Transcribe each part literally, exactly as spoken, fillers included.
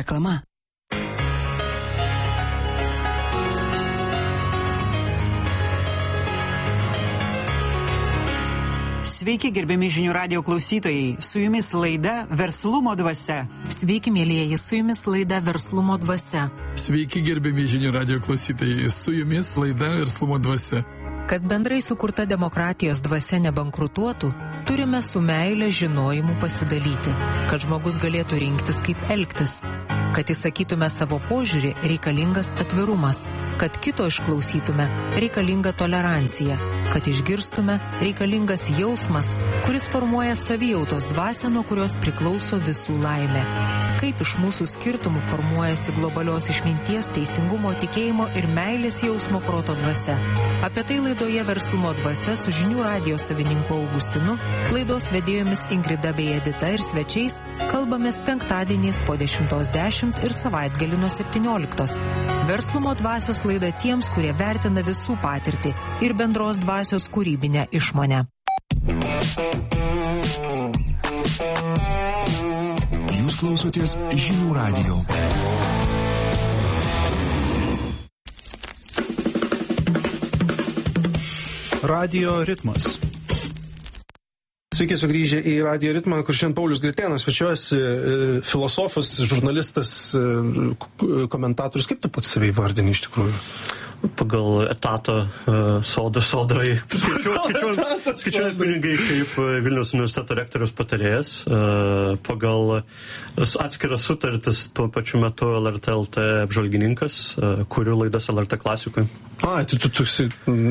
Reklama. Sveiki, gerbiami žinių radijo klausytojai, su jumis laida Verslumo dvasia. Sveiki, mėlyjeji, su jumis laida Verslumo dvasia. Sveiki, gerbiami žinių radijo klausytojai, su jumis laida Verslumo dvasia. Kad bendrai sukurta demokratijos dvasia nebankrutuotų, turime su meile žinojimu pasidalyti, kad žmogus galėtų rinktis kaip elgtis. Kad įsakytume savo požiūrį, reikalingas atvirumas. Kad kito išklausytume, reikalinga tolerancija. Kad išgirstume, reikalingas jausmas, kuris formuoja savijautos dvasią, nuo kurios priklauso visų laimė. Kaip iš mūsų skirtumų formuojasi globalios išminties, teisingumo, tikėjimo ir meilės jausmo proto dvasia. Apie tai laidoje Verslumo dvasia su žinių radijo savininku Augustinu, laidos vedėjomis Ingrida bei Edita ir svečiais kalbamės penktadieniais po dešimtos dešimt ir savaitgalį nuo septynioliktos. Verslumo dvasios laida tiems, kurie vertina visų patirtį ir bendros dvasios kūrybinę išmonę. Jūs klausotės žinių radijo. Radio ritmas. Sveiki sugrįžę į Radio ritmą, kur šiandien Paulius Gritėnas svečiuosi, filosofas, žurnalistas, komentatorius. Kaip tu pats save įvardini iš tikrųjų? Pagal etatą uh, sodra, sodrai skaičiuoja pinigai kaip Vilniaus universiteto rektoriaus patarėjas, uh, pagal atskiras sutartis tuo pačiu metu L R T L T apžvalgininkas, uh, kuriu laidas L R T klasikui. A, tai tu toksai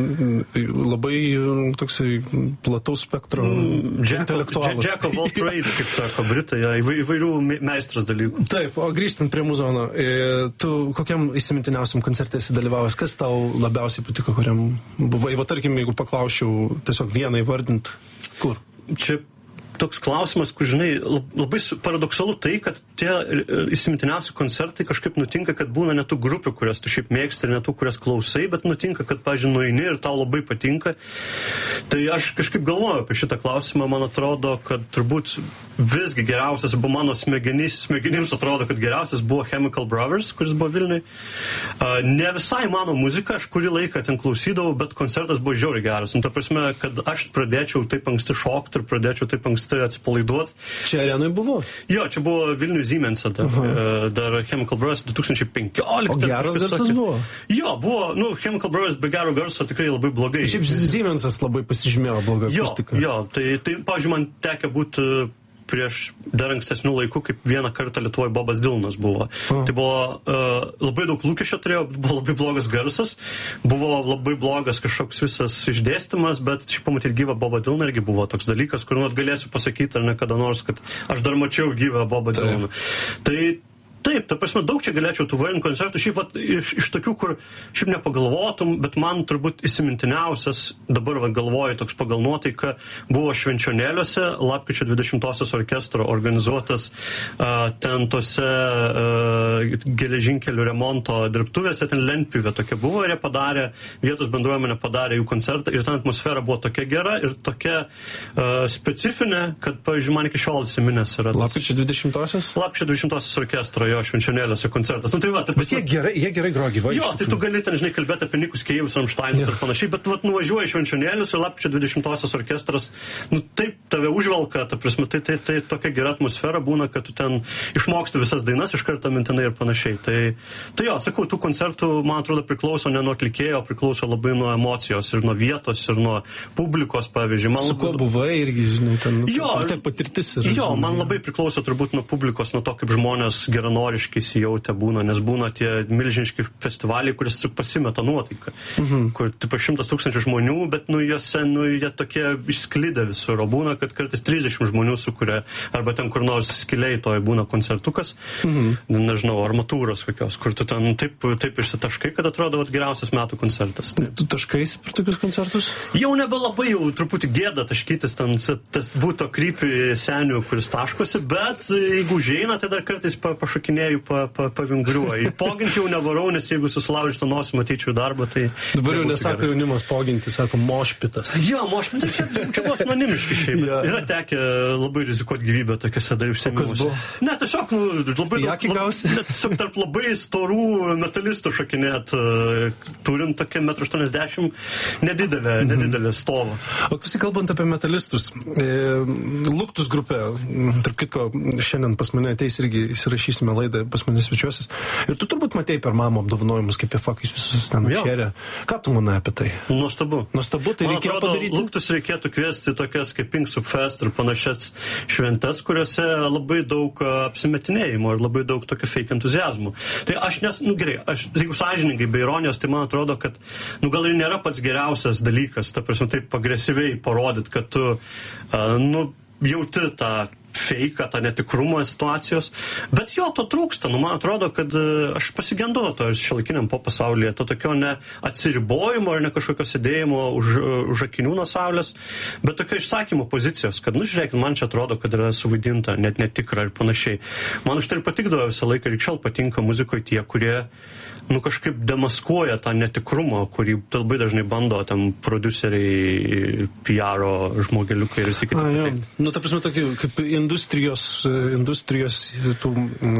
labai toksai plataus spektro intelektualas. Jack of all trades, kaip sako Britai, įvairių meistras dalykų. Taip, o grįžtant prie muzono, tu kokiam įsimintiniausiam koncerte esi dalyvavęs? Kas tau labiausiai patiko, kuriam buvai? Va, tarkim, jeigu paklausčiau tiesiog vieną įvardint, kur? Čia toks klausimas, kur, žinai, labai paradoksalu tai, kad tie įsimintiniausi koncertai kažkaip nutinka, kad būna ne tų grupių, kurias tu šiaip mėgsti, ir ne tų, kurias klausai, bet nutinka, kad, pavyzdžiui, nueini ir tau labai patinka. Tai aš kažkaip galvoju apie šitą klausimą, man atrodo, kad turbūt visgi geriausias buvo mano smegenys, smegenims atrodo, kad geriausias buvo Chemical Brothers, kuris buvo Vilniui. Uh, ne visai mano muzika, aš kurį laiką ten klausydavau, bet koncertas buvo žiauriai geras. Nu, ta prasme, kad aš pradėčiau taip anksti šokti ir pradėčiau taip anksti atsipalaiduoti. Čia arenui buvo? Jo, čia buvo Vilnių Siemensą, dar, uh-huh. dar Chemical Brothers du tūkstančiai penkioliktais. O geras garsas buvo? Jo, buvo, nu, Chemical Brothers be gero garso tikrai labai blogai. Šiaip Siemensas labai pasižymėjo blogą akustiką. Jo, jo, tai, tai pavyzdžiui, man tekę būti prieš dar ankstesnių laikų, kaip vieną kartą Lietuvoje Bobas Dylanas buvo. Oh. Tai buvo uh, labai daug lūkesčio turėjo, buvo labai blogas garsas, buvo labai blogas kažkoks visas išdėstymas, bet šiaip pamatyti gyvą Bobą Dylaną irgi buvo toks dalykas, kur nuot galėsiu pasakyti ar ne kada nors, kad aš dar mačiau gyvą Bobą Dylaną. Tai taip, ta prasme, daug čia galėčiau tų varinių koncertų, šiaip vat, iš, iš tokių, kur šiaip nepagalvotum, bet man turbūt įsimintiniausias, dabar vat, galvoju toks pagal nuotaiką, buvo Švenčionėliuose, lapkričio dvidešimtosios orkestro organizuotas uh, ten tose uh, geležinkelių remonto dirbtuvėse, ten lentpjūvė tokia buvo ir jie padarė, vietos bendruomenė padarė jų koncertą ir ten atmosfera buvo tokia gera ir tokia uh, specifinė, kad, pavyzdžiui, man iki šiol įsiminęs yra. Lapkričio dvidešimtosios? Lapkričio dvidešimtosios orkestro, jo, Švenčionėliuose koncertas. Nu, tai va, bet jie gerai, jie gerai groja gyvai. Jo, tai tu gali ten, žinai, kalbėti apie Nikus Keivus, Ramšteinus ir panašiai, bet vat, nuvažiuoji Švenčionėlius ir lapkričio dvidešimtosios orkestras, nu, taip tave užvelka, ta prasme, tai, tai, tai tokia gera atmosfera būna, kad tu ten išmoksti visas dainas iš karto mintinai ir panašiai. Tai, tai jo, sakau, tų koncertų, man atrodo, priklauso ne nuo atlikėjo, priklauso labai nuo emocijos ir nuo vietos ir nuo publikos, pavyzdžiui. Man su labai... kuo buvai irgi, žinai, ten jo, vis tiek patirtis yra. Jo, žinai, man labai priklauso turbūt nuo publikos, nuo to, kaip žmonės geranoriškai įsijautę būna, nes būna tie milžiniški festivaliai, kuris pasimeta nuotaiką, mhm. kur tipo šimtas tūkstančių žmonių, bet nu juose, nu jie tokie išsklidę visur, o būna, kad kartais trisdešimt žmonių sukuria, arba ten kur nors skiliai toje būna koncertukas, mhm. nežinau, armatūros kokios, kur tu ten taip, taip išsitaškai, kad atrodo vat, geriausias metų koncertas. Taip. Tu taškaisi per tokius koncertus? Jau nebelabai, jau truputį gėda taškytis, ten tas būtų krypį senių, kuris taškosi, bet jeigu užeina, tai dar kartais pa, pašokė šokinėjau, pa, pa, pavingriuoju. Poginti jau nevarau, nes jeigu susilaužytą nosį matyčiau darbą, tai... Dabar jau nesako gerai. Jaunimas poginti, sako mošpitas. Jo, mošpitas, čia, čia buvo anonimiški šiaip. Ja. Yra tekę labai rizikuoti gyvybę tokiuose dar užsiėmimuose. Ne, tiesiog, nu, labai... Jakį gausi? Ne, tiesiog tarp labai storų metalistų šokinėt, turint tokia metro aštuoniasdešimt nedidelė, nedidelė stovo. O kas kalbant apie metalistus, e, Luktus grupė, tarp kitko, šiandien pas mane ateis irgi įsirašysime laidą, pas mane svečiuosis. Ir tu turbūt matei per mamą apdovanojimus, kaip efakais visus ten atšėrė. Ką tu manai apie tai? Nuostabu. Nuostabu, tai Man reikėjo atrodo, padaryti. Luktus reikėtų kviesti tokias kaip Pink Subfest ir panašias šventes, kuriuose labai daug apsimetinėjimo ir labai daug tokio fake entuzijazmų. Tai aš nes, nu gerai, aš, jeigu sąžiningai, be ironijos, tai man atrodo, kad, nu gal ir nėra pats geriausias dalykas, ta prasme, taip agresyviai parodyt, kad tu, uh, nu, jauti tą feiką, tą netikrumą situacijos, bet jo, to trūksta. Nu, man atrodo, kad aš pasigendu to šiuolaikiniam pop pasaulyje, to tokio ne atsiribojimo ar ne kažkokio sėdėjimo už, už akinių nuo saulės, bet tokio išsakymo pozicijos, kad, nu, žiūrėkit, man čia atrodo, kad yra suvaidinta, net netikra ir panašiai. Man už tai patikdavo visą laiką ir šiol patinka muzikoje tie, kurie nu, kažkaip demaskuoja tą netikrumą, kurį labai dažnai bando tam prodiuseriai, P R-o žmogeliukai ir visi kiti. Nu, ta prasme, tokie kaip industrijos, industrijos tų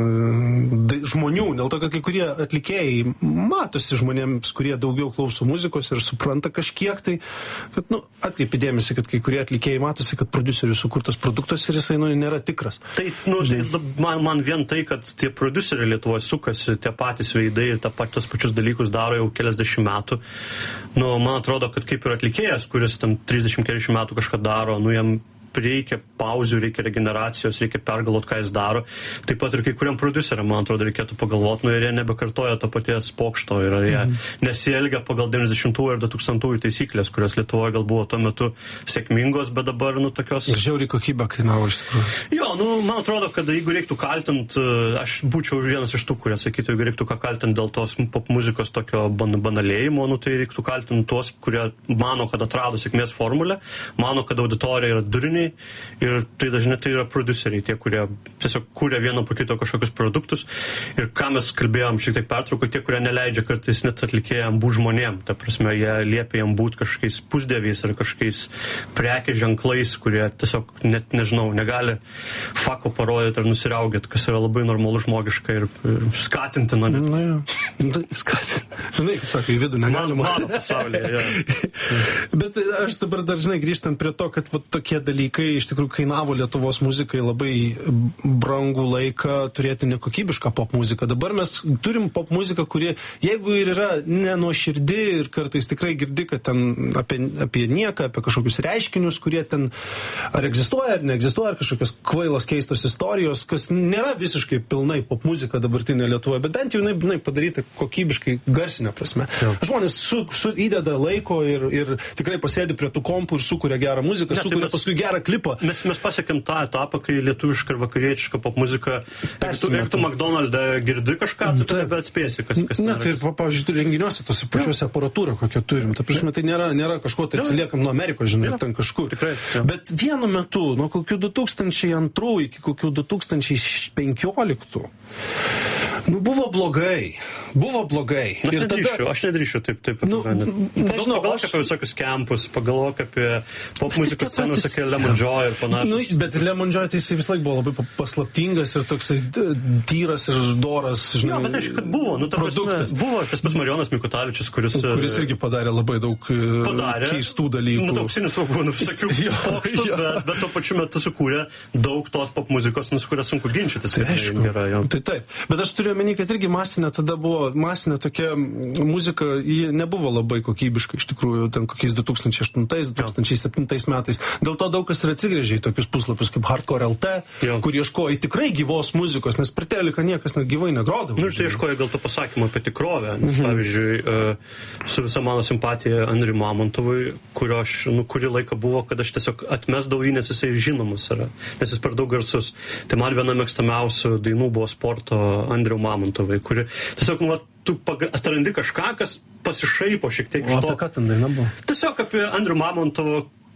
mm, žmonių, dėl to, kad kai kurie atlikėjai matosi žmonėms, kurie daugiau klauso muzikos ir supranta kažkiek, tai, kad, nu, atkreipi dėmesį, kad kai kurie atlikėjai matosi, kad prodiuserių sukurtas produktas ir jisai, nu, nėra tikras. Tai, nu, tai man, man vien tai, kad tie prodiuseriai Lietuvoje sukasi, tie patys veidai, tą pat tos pačius dalykus daro jau keliasdešimt metų. Nu, man atrodo, kad kaip ir atlikėjas, kuris tam trisdešimt keturiasdešimt metų kažką daro, nu, jam reikia pauzių, reikia regeneracijos, reikia pergalvoti, ką jis daro. Taip pat ir kai kuriam prodiuseriam, man atrodo, reikėtų pagalvoti, nu ir jie nebekartoja to paties pokšto ir jie mm. nesielgia pagal devyniasdešimtųjų ir dutūkstantųjų taisyklės, kurios Lietuvoje gal buvo tuo metu sėkmingos, bet dabar, nu, tokios... Ir žiauriai kokybę kainavo iš tikrųjų. Jo, nu, man atrodo, kad jeigu reiktų kaltint, aš būčiau vienas iš tų, kurie sakytų, jeigu reiktų ką kaltint dėl tos pop muzikos tokio ban banalėjimo, nu, tai reiktų kaltint tuos, kurie mano, kad atrado sėkmės formulę, mano, kad auditorija yra duriniai. Ir tai dažnai tai yra prodiuseriai, tie, kurie tiesiog kūrė vieną po kito kažkokius produktus. Ir ką mes kalbėjom šiek tiek pertrauką, tie, kurie neleidžia kartais net atlikėjam būt žmonėm. Ta prasme, jie liepia jam būt kažkokiais pusdieviais ar kažkokiais prekės ženklais, kurie tiesiog net, nežinau, negali fako parodyti ar nusiriaugėti, kas yra labai normalu žmogiška ir, ir skatintina. Net. Na jo, skatintina. Žinai, kaip sako, į vidų negalima. Mano pasaulyje, jo. Bet aš dabar dažnai grįžtant prie to, kad va, tokie dalykai iš tikrųjų kainavo Lietuvos muzikai labai brangų laiką turėti nekokybišką pop muziką. Dabar mes turim pop muziką, kuri, jeigu ir yra nenuoširdi ir kartais tikrai girdi, kad ten apie, apie nieką, apie kažkokius reiškinius, kurie ten ar egzistuoja, ar neegzistuoja, ar kažkokios kvailos keistos istorijos, kas nėra visiškai pilnai pop muzika dabartinė Lietuvoje, bet bent jau jinai, jinai padaryta kokybiškai garsinė prasme. Ja. Žmonės su, su įdeda laiko ir, ir tikrai pasėdi prie tų kompų ir sukuria gerą muziką, ne, sukuria tai mes... paskui gerą klipą. Mes, mes pasiekėm tą etapą, kai lietuviška ir vakarietiška pop muzika, jeigu tu McDonald'e girdi kažką, tu tai nebeatspėsi, kas, kas ten yra. Na, tai ir, pavyzdžiui, renginiuose tose pačiuose ja. Aparatūrą, kokią turim. Ta prasme, tai nėra, nėra kažko, tai atsiliekam nuo Amerikos, žinai, ja. Ten kažkur. Tikrai, ja. Bet vienu metu, nuo kokių du tūkstančiai antrų iki kokių du tūkstančiai penkioliktų, nu, buvo blogai. Buvo blogai. Aš ir nedrįšiu, tada... aš nedrįšiu taip, taip. Nu, nežinau, pagalvok aš... apie visokius kempus, pagalvok apie pop muzikos scenus, sakai, Lemon Joy ir panašus. Nu, bet Lemon Joy tai jisai vis laik buvo labai paslaptingas ir toksai tyras ir doras, žinai. Jo, bet aišku, kad buvo. Nu, produktas. Prasme, buvo tas pats Marijonas Mikutavičius, kuris... Kuris irgi padarė labai daug padarė, keistų dalykų. Nu, auksinių svogūnų, visokių pokštų, bet, bet tuo pačiu metu sukūrė daug tos pop muzikos, su kuria sunku ginčytis. Tai aišku. Yra, tai taip. Bet aš turiu omeny, kad irgi masinė tada buvo, masinė tokia muzika, ji nebuvo labai kokybiška iš tikrųjų, ten kokiais du tūkstančiai aštuntais, du tūkstančiai septintais metais. Dėl to daug kas ir atsigrėžė į tokius puslapius kaip Hardcore L T, jo. Kur ieškojo tikrai gyvos muzikos, nes per teliką niekas net gyvai negrodavo. Nu, ir tai ieškojo gal to pasakymo apie tikrovę. Mhm. Pavyzdžiui, su visa mano simpatija Andriui Mamontovui, kurio aš, nu, kurį laiką buvo, kad aš tiesiog atmesdavau jį, nes jisai žinomas yra, nes jis per daug garsus. Tai man viena mėgstamiausių dainų buvo Sporto Andriui Mamontovui, kuri tiesiog, nu, tu atrandi kažką, kas pasišaipo šiek tiek iš to. O apie ką ten daina buvo? Tiesiog apie Andrių Mamontovo,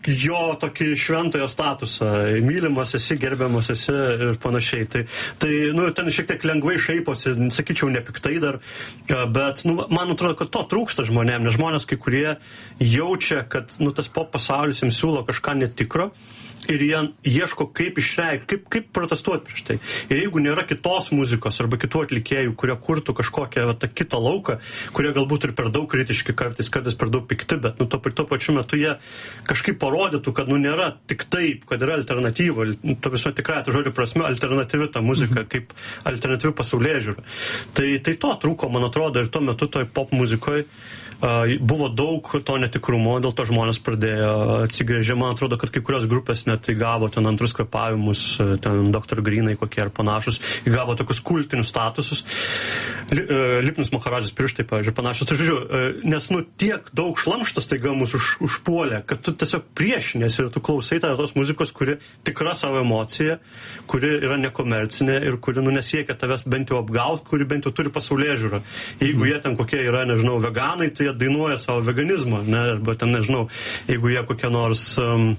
jo tokį šventojo statusą, mylimas esi, gerbiamas esi ir panašiai. Tai, tai nu, ten šiek tiek lengvai šaiposi, sakyčiau, nepiktai dar, bet nu, man atrodo, kad to trūksta žmonėm, nes žmonės kai kurie jaučia, kad nu, tas pop pasaulis jiems siūlo kažką netikro ir jie ieško, kaip išreikšti, kaip, kaip protestuoti prieš tai. Ir jeigu nėra kitos muzikos arba kitų atlikėjų, kurie kurtų kažkokią va, tą kitą lauką, kurie galbūt ir per daug kritiški kartais, kartais per daug pikti, bet nu, to, to pačiu metu jie kažkaip parodytų, kad nu, nėra tik taip, kad yra alternatyva, to visą tikrąją to žodžio prasme, alternatyvi ta muzika, kaip alternatyvi pasaulėžiūra. Tai, tai to trūko, man atrodo, ir tuo metu toj pop muzikoje Uh, buvo daug to netikrumo, dėl to žmonės pradėjo atsigrėžę. Man atrodo, kad kai kurios grupės net įgavo ten antrus kvepavimus, ten doktor Grynai kokie ar panašus, įgavo tokius kultinius statusus. Li, uh, Lipnius Maharadžas pirštai, pavyzdžiui, panašus. Tai žodžiu, uh, nes nu tiek daug šlamštas taiga mus už, užpuolė, kad tu tiesiog priešinės ir tu klausai tą tos muzikos, kuri tikra savo emocija, kuri yra nekomercinė ir kuri nu nesiekia tavęs bent jau apgauti, kuri bent jau turi pasaulėžiūrą. Jeigu jie ten kokie yra, nežinau, veganai, tai dainuoja savo veganizmą, ne, arba ten, nežinau, jeigu jie kokie nors um,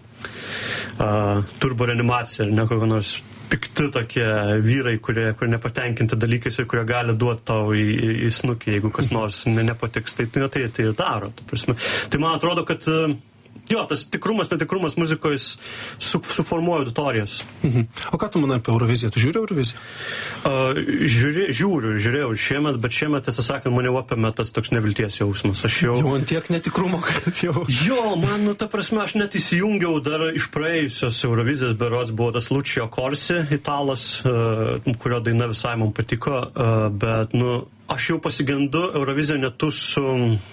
uh, turbo reanimacija, ar ne, kokie nors pikti tokie vyrai, kurie, kurie nepatenkinti dalykais ir kurie gali duoti tau į, į, į snukį, jeigu kas nors ne, nepatiks, tai tai, tai, tai ir daro. Tai man atrodo, kad uh, jo, tas tikrumas, netikrumas muzikoje su, suformuoja auditorijas. Mhm. O ką tu manai apie Euroviziją? Tu žiūri Euroviziją? Uh, žiūri, žiūriu, žiūrėjau šiemet, bet šiemet, tiesą sakant, mane apėmė tas toks nevilties jausmas. Aš jau... Jau ant tiek netikrumo, kad jau... Jo, man, nu, ta prasme, aš net įsijungiau dar iš praėjusios Eurovizijos berods, buvo tas Lucio Corsi, italas, uh, kurio daina visai man patiko, uh, bet, nu, aš jau pasigendu Euroviziją netu su...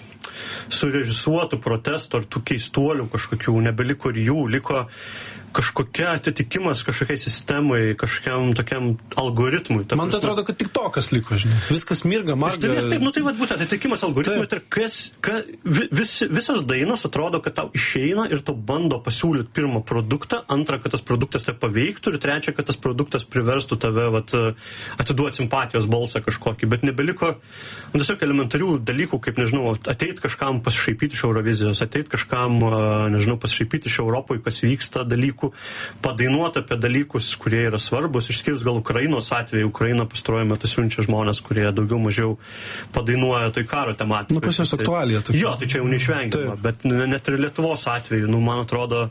surežisuotų protestų ar tų keistuolių kažkokių, nebeliko ir jų, liko kažkokia atitikimas kažkokiai sistemai, kažkokiam tokiam algoritmui. Ta Man tai atrodo, kad tik tokas liko, žinai. Viskas mirga, marga. Iš dalies taip, nu tai vat būtent atitikimas algoritmui, tai kas, ka, vis, visos dainos atrodo, kad tau išeina ir tau bando pasiūlyti pirmą produktą, antrą, kad tas produktas te paveiktų ir trečią, kad tas produktas priverstų tave vat, atiduoti simpatijos balsą kažkokį, bet nebeliko nu, tiesiog elementarių dalykų, kaip, nežinau, ateit kažkam pasišaipyti iš Eurovizijos, ateit kažkam, nežinau, pasišaipyti iš Europoje, kas vyksta dalykų, padainuoti apie dalykus, kurie yra svarbus, išskyrus gal Ukrainos atveju. Ukraina pastaruoju metu siunčia žmonės, kurie daugiau mažiau padainuoja tai karo tematiką. Nu, pas jos aktualija. Tai... Jo, tai čia jau neišvengiama, bet net ir Lietuvos atveju, nu, man atrodo,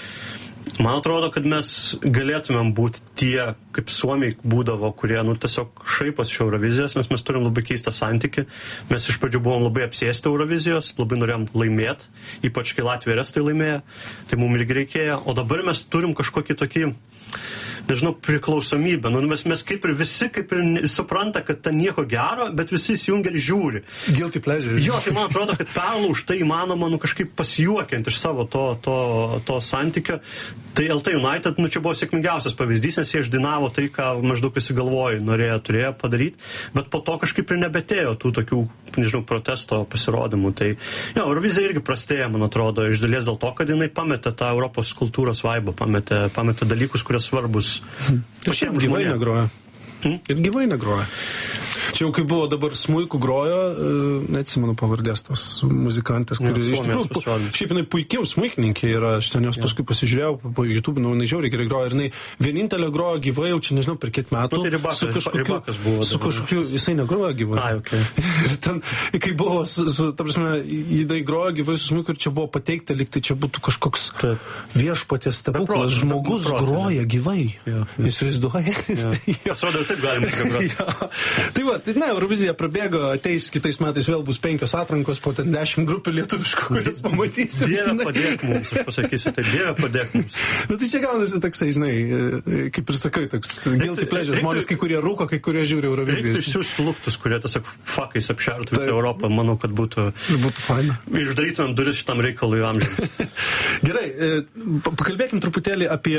man atrodo, kad mes galėtumėm būti tie, kaip Suomiai būdavo, kurie, nu, tiesiog šaipos iš Eurovizijos, nes mes turim labai keistą santykį. Mes iš pradžių buvom labai apsėsti Eurovizijos, labai norėjom laimėti, ypač kai Latvija ir Estai laimėjo, tai mums irgi reikėjo. O dabar mes turim kažkokį tokį, nežinau, priklausomybę. Nu, mes, mes kaip ir visi, kaip ir supranta, kad ten nieko gero, bet visi įsijungia ir žiūri. Guilty pleasure. Jo, tai man atrodo, kad perlauž tai įmanoma, nu, kažkaip pasijuokiant iš savo to, to, to santykio. Tai L T United, nu, čia buvo sėkmingiausias pavyzdys, nes jie išdainavo tai, ką maždaug visi galvoja, norėjo, turėjo padaryti, bet po to kažkaip ir nebetėjo tų tokių, nežinau, protesto pasirodymų. Tai, jo, Eurovizija irgi prastėja, man atrodo, iš dalies dėl to, kad jinai pametė tą Europos kultūros vaibą, pametė, pametė dalykus, kurie svarbus. Ir šiaip gyvai negroja. Hmm? Ir gyvai negroja. Čia jau kaip buvo dabar smuikų grojo, neatsimenu pavardės tos muzikantės, kuri iš tikrųjų, šiaip jinai puikiau smuikininkė yra, aš ten jos paskui pasižiūrėjau po YouTube, nu, jinai žiauriai gerai grojo ir jinai vienintelė grojo gyvai, jau čia nežinau per kiek metų, nu, tai ribakas, su kažkokiu, ribakas buvo, su kažkokiu, jisai negrojo gyvai. Ai, okay. Ir ten, kai buvo, su, su, ta prasme, jinai grojo gyvai su smuiku ir čia buvo pateikta, lyg tai čia būtų kažkoks Taip. viešpaties stebuklas, žmogus protė, groja gyvai. Jis įsivaizduoja. Pasirodo, taip galima tai va, tai ne, Eurovizija prabėgo, ateis kitais metais vėl bus penkios atrankos, po ten dešimt grupių lietuviškų, kurias pamatysim. Dieve padėk mums, aš pasakysiu, tai Dieve padėk mums. Bet tai čia gaunasi toksai, žinai, kaip ir sakai, toks guilty pleasure, žmonės, kai kurie rūko, kai kurie žiūri Euroviziją. Reiktų išsiųsti luktus, kurie tiesiog fakais apšertų visą Europą, manau, kad būtų... Būtų faina. Išdarytumėm duris šitam reikalui amžiams. Gerai, pakalbėkim truputėlį apie...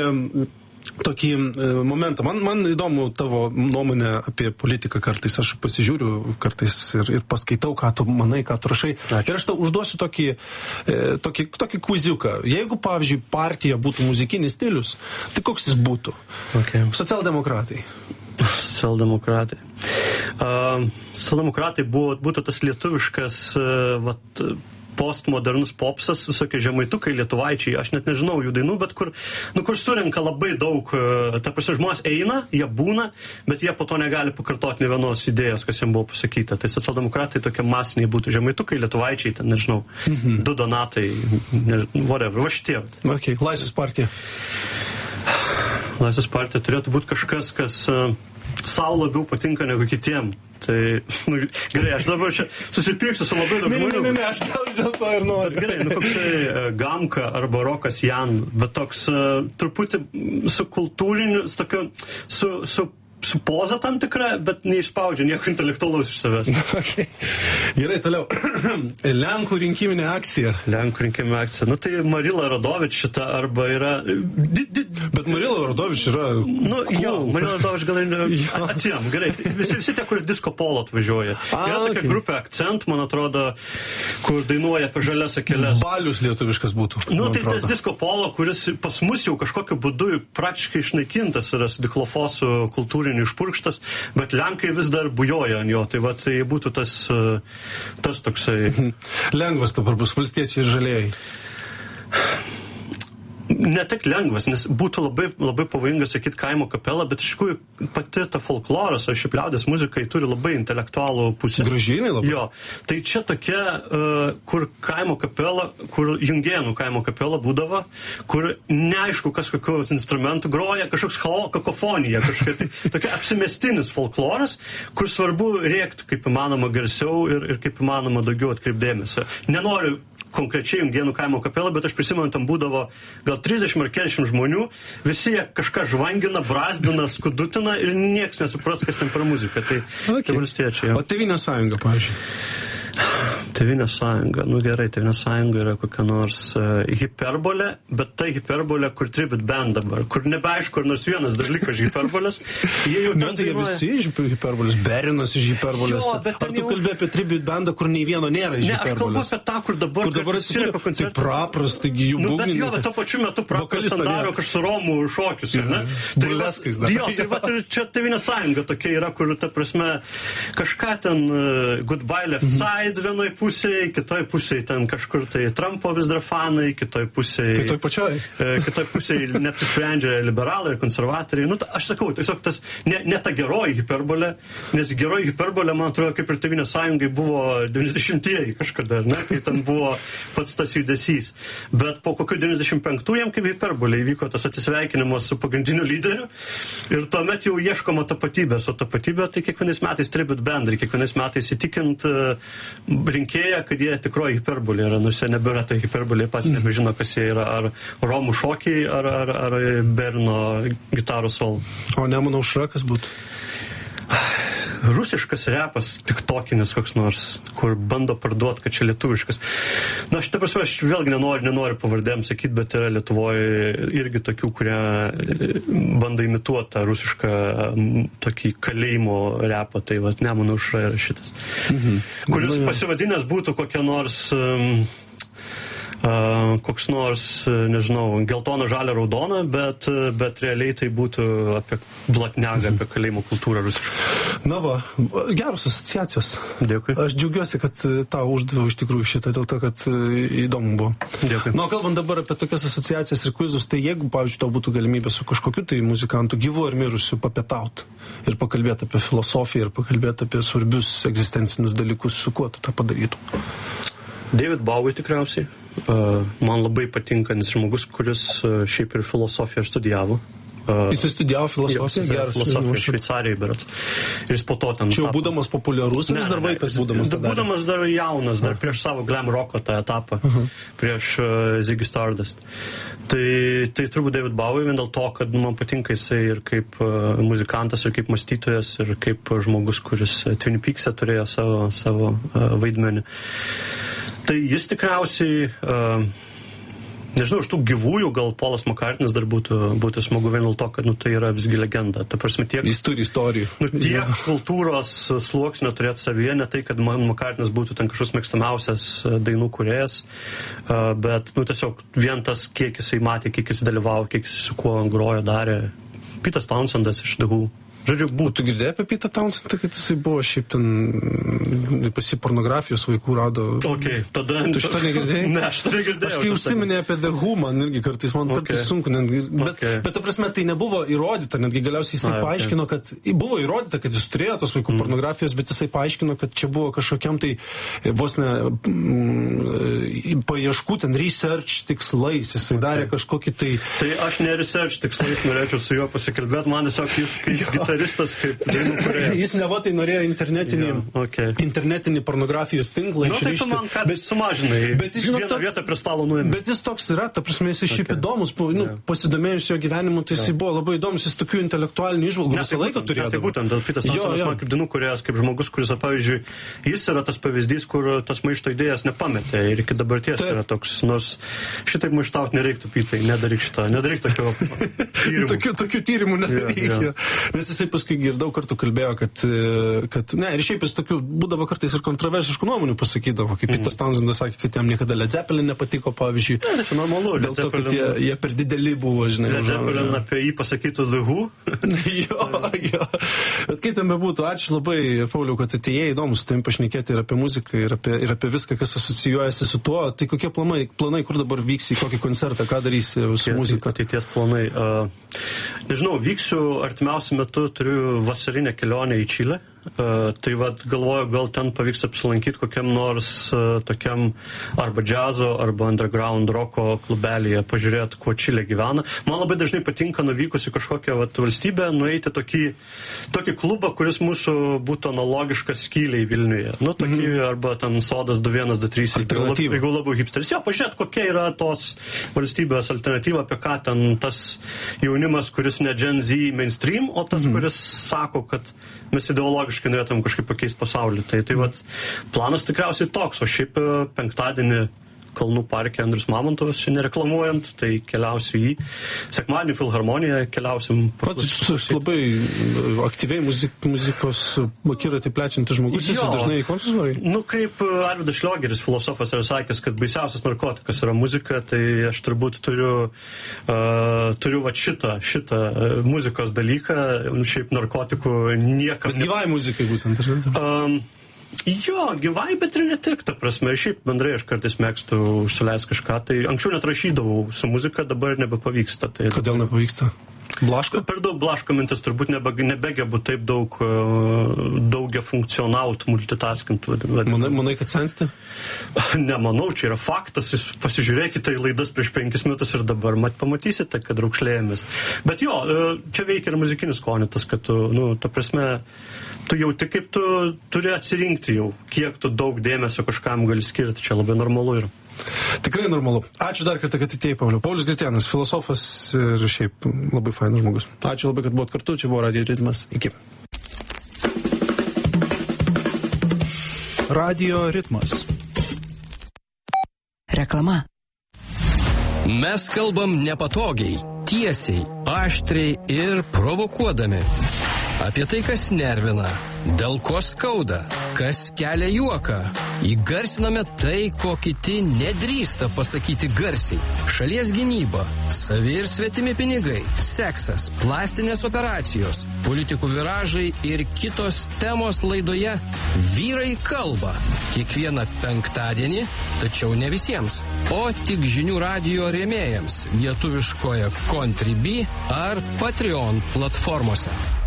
tokį e, momentą. Man, man įdomu tavo nuomonė apie politiką kartais. Aš pasižiūriu kartais ir, ir paskaitau, ką tu manai, ką tu rašai. Ačiū. Ir aš tau užduosiu tokį, e, tokį, tokį kviziuką. Jeigu, pavyzdžiui, partija būtų muzikinis stilius, tai koks jis būtų? Okay. Socialdemokratai. Socialdemokratai. Uh, socialdemokratai buvo, būtų tas lietuviškas uh, vat, postmodernus popsas, visokie žemaitukai, lietuvaičiai, aš net nežinau jų dainų, bet kur, nu, kur surenka labai daug, ta prasme, žmonės eina, jie būna, bet jie po to negali pakartoti ne vienos idėjos, kas jiems buvo pasakyta. Tai socialdemokratai tokie masiniai būtų žemaitukai, lietuvaičiai, ten, nežinau, mhm. du donatai, ne, whatever, va šitie. Okay. Laisvės partija. Laisvės partija turėtų būti kažkas, kas uh, savo labiau patinka negu kitiem. Tai, nu, gerai, aš dabar čia susipirksiu su labai daug žmonių. Ne, ne, ne, aš dėl to ir noriu. Bet gerai, nu, koksai uh, Gamka arba Rokas Jan, bet toks uh, truputį su kultūriniu, su tokiu, su, su su poza tam tikra, bet neišspaudžia nieko intelektualaus iš savęs. Okay. Gerai, toliau. Lenkų rinkiminė akcija. Lenkų rinkiminė akcija. Nu tai Marila Radovič šita arba yra... Di, di... Bet Marila Radovič yra... Nu, cool. Jo, Marila Radovič gal ir... Atsijam, gerai. Visi, visi tie, kur disko polo atvažiuoja. A, yra tokia okay. grupė Akcent, man atrodo, kur dainuoja apie žalias akeles. Balius lietuviškas būtų. Nu, tai atrodo. Tas disko polo, kuris pas mus jau kažkokiu būdu praktiškai išnaikintas yra su diklofosų kultūriniu išpurkštas, bet Lenkai vis dar bujoja ant jo. Tai va, tai būtų tas, tas toksai... Lengvas dabar bus valstiečiai ir žalieji. Ne tik lengvas, nes būtų labai, labai pavojinga sakyti kaimo kapela, bet iš tikrųjų pati ta folkloras, ar šiaip liaudės muzikai turi labai intelektualų pusę. Gražinai labai. Jo. Tai čia tokia, uh, kur kaimo kapela, kur Jungėnų kaimo kapela būdavo, kur neaišku, kas kokios instrumentų groja, kažkoks kakofonija, kažkokia tai tokia apsimestinis folkloras, kur svarbu rėkti kaip įmanoma garsiau ir, ir kaip įmanoma daugiau atkreipdėmėsio. Nenoriu konkrečiai Jungėnų kaimo kapelą, bet aš prisimenu, tam būdavo gal trisdešimt ar keturiasdešimt žmonių, visi jie kažką žvangina, brazdina, skudutina ir nieks nesupras, kas ten per muziką. Tai, okay. Tai valstiečiai. O Tėvynės sąjunga, pavyzdžiui? Tėvynės sąjunga, nu gerai, Tėvynės sąjunga yra kokia nors uh, hiperbolė, bet ta hiperbolė, kur tribut band dabar, kur nebeaišku, ar nors vienas dar liko iš hiperbolės. Jie jau ne, tai jie visi iš hiperbolės, Berinas iš hiperbolės. Jo, ar tu jau... kalbė apie tribut bandą, kur nei vieno nėra iš ne, hiperbolės? Ne, aš kalbu apie tą, kur dabar, kur dabar atsikurė koncertą. Tai praprastai, jų nu, būgnininkai. Bet jo, bet to pačiu metu praprastai daro kažkokius su Romų šokius, ne? Burleskais dar. Jo, tai va, čia Tėvynės sąjunga tokia yra, kur, ta prasme, kažką ten uh, Goodbye Left Side vienoj pusėje, kitoj pusėje ten kažkur tai Trumpo vis dar fanai, kitoj pusėje... Kitoj pačioj. Kitoj pusėje neapsisprendžia liberalai ir konservatoriai. Nu, ta, aš sakau, tiesiog tas, ne, ne ta geroji hiperbolė, nes geroji hiperbolė, man atrodo, kaip ir Tėvynės sąjungai buvo devyniasdešimtieji kažkada, ne, kai ten buvo pats tas judesys. Bet po kokių devyniasdešimt penktųjų jam kaip hiperbolė įvyko tas atsisveikinimas su pagrindiniu lyderiu ir tuomet jau ieškoma tapatybės, o tapatybė tai kiekvienais metais tribut bendrai, kiekvienais metais įtikint rinkėją, kad jie tikroji hiperbolė yra, nors jie nebėra ta hiperbolė, pats nebežino, kas jie yra, ar Romų šokiai, ar, ar, ar Berno gitarų solo. O Nemuno aušra kas būtų? Rusiškas repas, tiktokinis koks nors, kur bando parduoti, kad čia lietuviškas. Na, aš, ta prasme, aš vėlgi nenoriu, nenoriu pavardėm sakyti, bet yra Lietuvoje irgi tokių, kurie bando imituoti tą rusišką tokį kalėjimo repą, tai va, Nemuno aušra yra šitas. Mhm. Kuris pasivadinęs būtų kokia nors... Um, Uh, koks nors, nežinau, geltona, žalia, raudona, bet, bet realiai tai būtų apie blatnegą, apie kalėjimo kultūrą rusišką. Na va, geros asociacijos. Dėkui. Aš džiaugiuosi, kad tau uždaviau iš tikrųjų šitą, dėl to, kad įdomu buvo. Dėkui. Na, kalbant dabar apie tokias asociacijas ir kvizus, tai jeigu, pavyzdžiui, tau būtų galimybė su kažkokiu tai muzikantu gyvu ar mirusiu papietauti ir pakalbėti apie filosofiją ir pakalbėti apie svarbius egzistencinius dalykus, su kuo tu tą padarytum? David Bowie tikriausiai. Uh, man labai patinka, nes žmogus, kuris uh, šiaip ir filosofiją studijavo. Uh, jis studijavo filosofiją? Geras. Filosofiją Šveicarijoje, berats. Ir jis po to ten... Čia jau tapo. Būdamas populiarus, ne, vis dar vaikas ne, būdamas tada? Būdamas dar jaunas, dar prieš savo glam rocko tą etapą, uh-huh. prieš uh, Ziggy Stardust. Tai, tai turbūt David Bowie vien dėl to, kad man patinka jisai ir kaip uh, muzikantas, ir kaip mąstytojas, ir kaip žmogus, kuris Twin Peaks'e turėjo savo, savo uh, vaidmenį. Tai jis tikriausiai, uh, nežinau, iš tų gyvųjų gal Polas McCartney'is dar būtų, būtų smagu vien dėl to, kad nu, tai yra visgi legenda. Ta prasme, tiek, jis turi istorijų. Nu, tiek ja. Kultūros sluoksnio turėti savyje, ne tai, kad man McCartney'is būtų ten kažkoks mėgstamiausias dainų kūrėjas, uh, bet nu, tiesiog vien tas, kiek jisai matė, kiek jis dalyvavo, kiek jis su kuo grojo, darė. Peter Townsendas iš The Who. Žodžiu, būtų. Tu girdėjai apie Pitą Townsend, kad jisai buvo šiaip ten pasi pornografijos vaikų rado. Okay, tada... Tu šito negirdėjai? Ne, aš to negirdėjau. Aš kai užsiminė apie The Who, man irgi kartais, man okay. kartais sunku, netgi, bet, okay. bet ta prasme, tai nebuvo įrodyta, netgi galiausiai jisai A, paaiškino, okay. kad buvo įrodyta, kad jis turėjo tos vaikų mm. pornografijos, bet jisai paaiškino, kad čia buvo kažkokiam tai vos ne mm, paieškų, ten research tikslais, jisai okay. darė kažkokį tai... Tai aš ne research tikslais norėčiau su juo pasikalbėti, man tiesiog jis kaip gitaristas, kaip dainų kūrėjas. Jis neva tai norėjo internetinį, yeah, okay. internetinį pornografijos tinklą no, išrišti. Nu, tai tu man ką bet, sumažinai, bet jis, žinot, vieną toks, vietą prie stalo nuėmė. Bet jis toks yra, ta prasme, jis šiaip okay. įdomus, nu, yeah. pasidomėjus jo gyvenimu, tai jis yeah. buvo labai įdomus, jis tokių intelektualinių įžvalgų visą laiką turėjo. Tai būtent, dėl Pitas Townsondas man kaip dainų kūrėjas, kaip žmogus, kuris, pavyzdžiui, jis yra tas pavyzdys, kur tas maišto idėjas nepametė ir iki dabarties Taip. Yra toks, nors šitaip maištauti nereiktų, Pitai, nedaryk šitą, nedaryk tokio tyrimų. tokių, tokių tyrimų nedaryk. Yeah, yeah. Nes jisai paskui ir daug kartų kalbėjo, kad, kad ne, ir šiaip jis tokių būdavo kartais ir kontroversiškų nuomonių pasakydavo, kaip mm. Pitas Townsendas sakė, kad jam niekada Led Zeppelin nepatiko, pavyzdžiui. Ne, tai normalu. Dėl to, kad jie, jie per dideli buvo, žinai. Led Zeppelin ja. Apie jį pasakytų The Who. jo, jo. Bet kaip ten bebūtų, ačiū labai, Pauliau, kad atėjai, įdomu su tavim pašnekėti ir apie muziką, ir apie, ir apie viską, kas asocijuojasi su tuo. Tai kokie planai, planai kur dabar vyksi, kokį koncertą, ką darysi su Kie, muzika? Ateities planai. Uh, nežinau, vyksiu artimiausiu metu, turiu vasarinę kelionę į Čilę. Uh, tai vad galvoju, gal ten pavyks apsilankyti kokiam nors uh, tokiam arba džiazo, arba underground roko klubelyje, pažiūrėti, kuo Čilė gyvena. Man labai dažnai patinka nuvykus į kažkokią vat, valstybę, nueiti tokį, tokį klubą, kuris mūsų būtų analogiškas Skyliai Vilniuje. Nu, tokį, mm-hmm. arba ten Sodas du vienas du trys, jeigu labiau hipsteris. Jo, pažiūrėti, kokia yra tos valstybės alternatyva, apie ką ten tas jaunimas, kuris ne Gen Z mainstream, o tas, mm-hmm. kuris sako, kad mes ideologiškai norėtum kažkaip pakeisti pasaulį. Tai, tai vat, planas tikriausiai toks, o šiaip penktadienį Kalnų parke Andrius Mamontovas, čia nereklamuojant, tai keliausiu į sekmadienį Filharmoniją, keliausim. Pats labai aktyviai muzik, muzikos akiratį plečiantis žmogus, jis dažnai į koncertus varai? Nu, kaip Arvydas Šliogeris, filosofas, yra sakęs, kad baisiausias narkotikas yra muzika, tai aš turbūt turiu, uh, turiu va šitą, šitą uh, muzikos dalyką, šiaip narkotikų niekam... Bet gyvai muzikai būtent, ar ne? Um, Jo, gyvai, bet ir ne tik, ta prasme. Šiaip bendrai aš kartais mėgstu užsileist kažką, tai anksčiau net rašydavau su muzika, dabar nebepavyksta. Tai Kodėl nepavyksta? Blaško? Per daug blaško mintis, turbūt nebe, nebegebu taip daug daugia funkcionaut, multitaskint. Manai, manai, kad sensti? Nemanau, čia yra faktas, jūs pasižiūrėkite į laidas prieš penkis metus ir dabar mat pamatysite, kad raukšlėjomės. Bet jo, čia veikia ir muzikinis skonį, tas, kad tu, nu, ta prasme, tu jauti, kaip tu turi atsirinkti jau, kiek tu daug dėmesio kažkam gali skirti, čia labai normalu yra. Tikrai normalu. Ačiū dar kartą, kad atėjai, Pauliau. Paulius Gritėnas, filosofas ir šiaip labai fainas žmogus. Ačiū labai, kad buvot kartu, čia buvo Radio Ritmas. Iki. Radio Ritmas. Reklama. Mes kalbam nepatogiai, tiesiai, aštriai ir provokuodami. Apie tai, kas nervina, dėl ko skauda, kas kelia juoką. Įgarsiname tai, ko kiti nedrįsta pasakyti garsiai. Šalies gynyba, savi ir svetimi pinigai, seksas, plastinės operacijos, politikų viražai ir kitos temos laidoje Vyrai kalba. Kiekvieną penktadienį, tačiau ne visiems, o tik žinių radijo rėmėjams lietuviškoje Contribui ar Patreon platformose.